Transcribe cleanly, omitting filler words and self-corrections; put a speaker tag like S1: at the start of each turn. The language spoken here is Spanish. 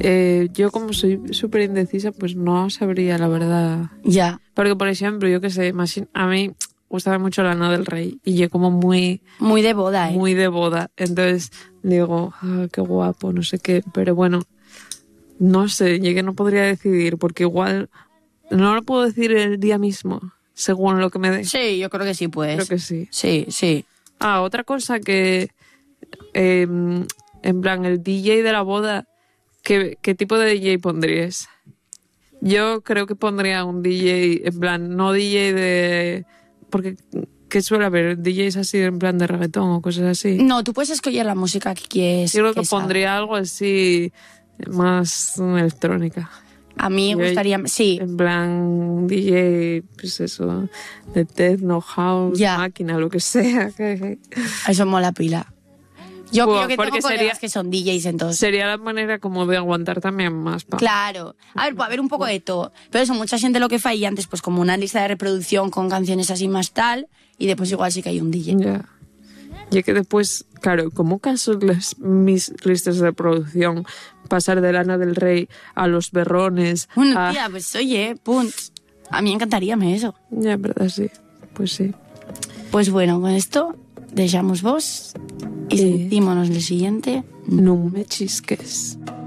S1: Yo como soy súper indecisa, pues no sabría, la verdad.
S2: Ya.
S1: Porque, por ejemplo, yo qué sé, a mí gustaba mucho Lana del Rey y yo como muy
S2: de boda, ¿eh?
S1: Muy de boda. Entonces digo, qué guapo, no sé qué. Pero bueno, no sé, llegué no podría decidir porque igual no lo puedo decir el día mismo, según lo que me dé.
S2: Sí, yo creo que sí, pues.
S1: Creo que sí.
S2: Sí.
S1: Otra cosa que, en plan, el DJ de la boda, ¿qué tipo de DJ pondrías? Yo creo que pondría un DJ, en plan, no DJ de... Porque, ¿qué suele haber? DJs así en plan de reggaetón o cosas así.
S2: No, tú puedes escoger la música que quieres.
S1: Yo creo que pondría algo así, más electrónica.
S2: A mí me gustaría... Sí.
S1: En plan, DJ, pues eso, de techno, house, máquina, lo que sea.
S2: Eso mola pila. Yo creo que
S1: porque
S2: tengo colegas que son DJs, entonces.
S1: Sería la manera como de aguantar también más.
S2: Claro. A ver, puede haber un poco de todo. Pero eso, mucha gente lo que fai antes, pues como una lista de reproducción con canciones así más tal, y después igual sí que hay un DJ.
S1: Ya. Y que después, claro, ¿cómo caso mis listas de reproducción? Pasar de Lana del Rey a Los Berrones.
S2: Bueno, tía, pues oye, a mí encantaríame eso.
S1: Ya, en verdad, sí. Pues sí.
S2: Pues bueno, con esto dejamos vos y sentímonos el siguiente.
S1: No me chisques.